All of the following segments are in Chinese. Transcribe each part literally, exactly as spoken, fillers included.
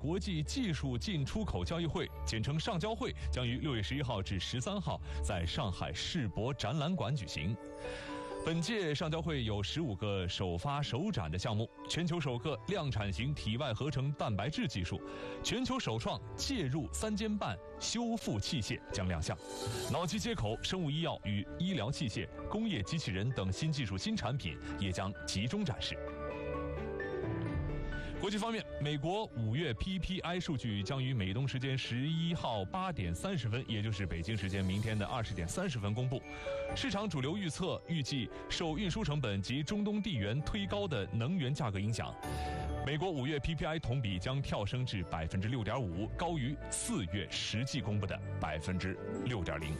国际技术进出口交易会，简称上交会，将于六月十一号至十三号在上海世博展览馆举行。本届上交会有十五个首发首展的项目，全球首个量产型体外合成蛋白质技术，全球首创介入三尖瓣修复器械将亮相，脑机接口、生物医药与医疗器械、工业机器人等新技术新产品也将集中展示。国际方面，美国五月 P P I 数据将于美东时间十一号八点三十分，也就是北京时间明天的二十点三十分公布。市场主流预测预计受运输成本及中东地缘推高的能源价格影响，美国五月 P P I 同比将跳升至百分之六点五，高于四月实际公布的百分之六点零。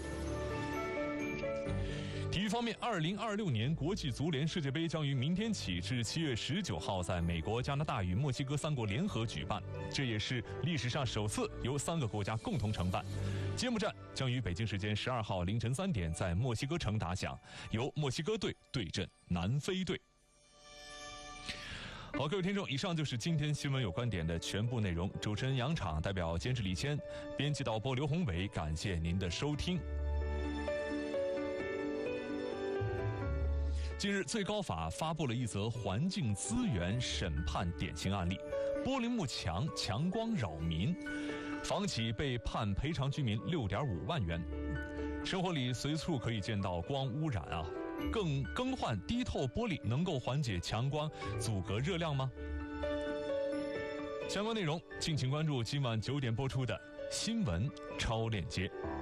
体育方面，二零二六年国际足联世界杯将于明天起至七月十九号在美国、加拿大与墨西哥三国联合举办，这也是历史上首次由三个国家共同承办。揭幕战将于北京时间十二号凌晨三点在墨西哥城打响，由墨西哥队对阵南非队。好，各位听众，以上就是今天新闻有观点的全部内容。主持人杨昶代表监制李谦，编辑导播刘宏伟，感谢您的收听。近日，最高法发布了一则环境资源审判典型案例：玻璃幕墙强光扰民，房企被判赔偿居民六点五万元。生活里随处可以见到光污染啊，更更换低透玻璃能够缓解强光阻隔热量吗？相关内容敬请关注今晚九点播出的新闻超链接。